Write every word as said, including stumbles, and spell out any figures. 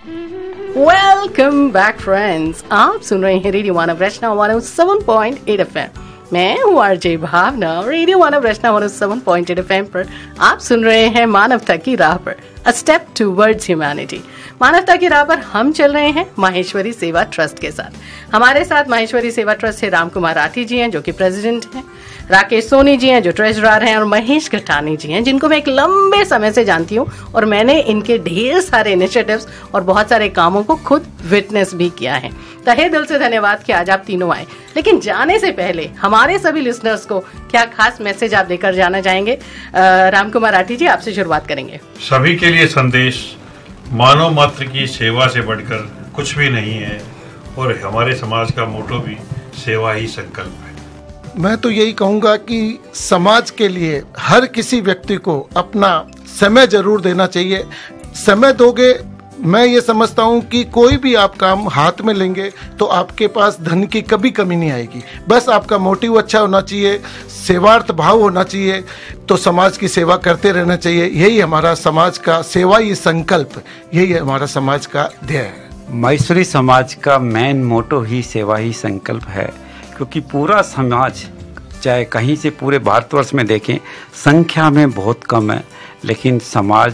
Welcome back friends, आप सुन रहे हैं रेडियो मानव रचना one O seven point eight F M. मैं हूँ आरजे भावना। रेडियो मानव रचना one O seven point eight F M पर आप सुन रहे हैं मानवता की राह पर, अ स्टेप टूवर्ड्स ह्यूमैनिटी। मानवता की राह पर हम चल रहे हैं माहेश्वरी सेवा ट्रस्ट के साथ। हमारे साथ माहेश्वरी सेवा ट्रस्ट से राम कुमार राठी जी हैं, जो कि प्रेसिडेंट हैं, राकेश सोनी जी हैं, जो ट्रेजरर हैं, और महेश घटानी जी हैं, जिनको मैं एक लंबे समय से जानती हूँ और मैंने इनके ढेर सारे इनिशिएटिव्स और बहुत सारे कामों को खुद विटनेस भी किया है। तहे दिल से धन्यवाद कि आज आप तीनों आए। लेकिन जाने से पहले हमारे सभी लिसनर्स को क्या खास मैसेज आप देकर जाना चाहेंगे? राम कुमार राठी जी, आपसे शुरुआत करेंगे। सभी के लिए संदेश, मानव मात्र की सेवा से बढ़कर कुछ भी नहीं है, और हमारे समाज का मोटो भी सेवा ही संकल्प है। मैं तो यही कहूँगा कि समाज के लिए हर किसी व्यक्ति को अपना समय जरूर देना चाहिए। समय दोगे, मैं ये समझता हूँ कि कोई भी आप काम हाथ में लेंगे तो आपके पास धन की कभी कमी नहीं आएगी। बस आपका मोटिव अच्छा होना चाहिए, सेवार्थ भाव होना चाहिए, तो समाज की सेवा करते रहना चाहिए। यही हमारा समाज का सेवा ही संकल्प, यही हमारा समाज का ध्येय है। माहेश्वरी समाज का मेन मोटो ही सेवा ही संकल्प है, क्योंकि पूरा समाज, चाहे कहीं से पूरे भारतवर्ष में देखें, संख्या में बहुत कम है, लेकिन समाज